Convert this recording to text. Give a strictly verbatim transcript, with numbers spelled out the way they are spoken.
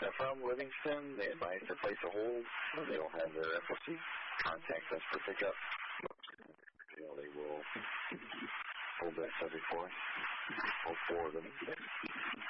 from Livingston. They advise to place a hold. They will have their F O C contact us for pickup. You know, they will hold that subject for us. Hold four of them.